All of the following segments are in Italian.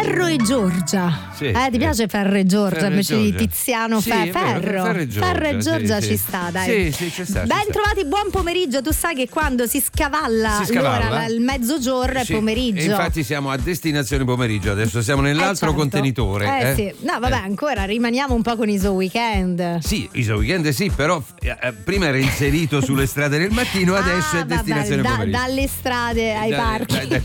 Ferro e Giorgia. Sì, ti piace Ferro e Giorgia Ferro e invece di Giorgia. Tiziano? Sì, Ferro e Giorgia sì. ci sta, dai. Sì, ci sta. Ben trovati, buon pomeriggio. Tu sai che quando si scavalla l'ora, il mezzogiorno è pomeriggio. E infatti siamo a destinazione pomeriggio, adesso siamo nell'altro certo. contenitore. Sì. No, vabbè, ancora rimaniamo un po' con Iso Weekend. Sì, Iso Weekend sì, però prima era inserito sulle strade del mattino, adesso è destinazione pomeriggio. Dalle strade ai parchi.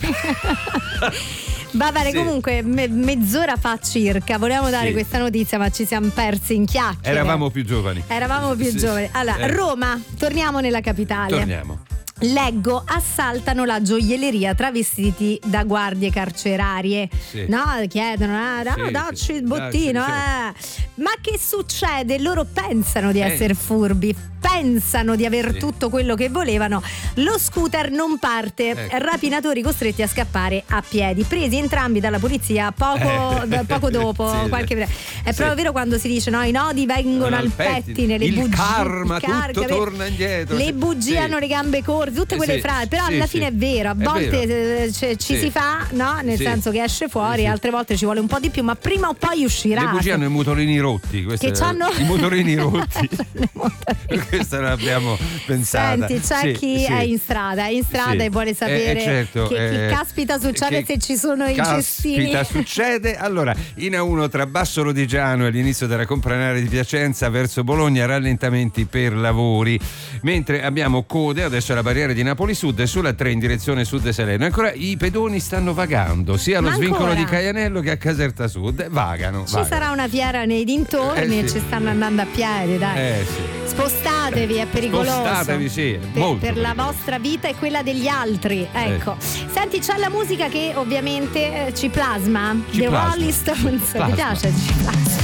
Va bene, sì. Comunque mezz'ora fa circa volevamo dare questa notizia, ma ci siamo persi in chiacchiere. Eravamo più giovani. Giovani. Allora, Roma, torniamo nella capitale. Torniamo. Leggo, assaltano la gioielleria travestiti da guardie carcerarie. Sì. No, chiedono, dacci il bottino. Ma che succede? Loro pensano di essere furbi, pensano di aver tutto quello che volevano. Lo scooter non parte, rapinatori costretti a scappare a piedi, presi entrambi dalla polizia poco dopo. È proprio vero quando si dice i nodi vengono al pettine, le bugie, karma tutto torna indietro, le bugie hanno le gambe corte, tutte quelle frasi, però alla fine è vero, a volte ci si fa, no? Nel senso che esce fuori, altre volte ci vuole un po' di più, ma prima o poi uscirà. Le bugie hanno i motorini rotti, i motorini rotti. Questa l'abbiamo pensata. Senti, c'è chi è in strada e vuole sapere che caspita succede se ci sono i cestini. Caspita succede. Allora, in A1 tra Basso Lodigiano e l'inizio della Compranare di Piacenza verso Bologna, rallentamenti per lavori, mentre abbiamo code adesso alla barriera di Napoli Sud e sulla 3 in direzione Sud Salerno. Ancora i pedoni stanno vagando sia allo svincolo di Caianello che a Caserta Sud. Vagano. Sarà una fiera nei dintorni e ci stanno andando a piedi, dai. Spostatevi, è pericoloso. Spostatevi, per la vostra vita e quella degli altri. Ecco. Senti, c'è la musica che ovviamente ci plasma. The Rolling Stones. Mi piace? Ci plasma.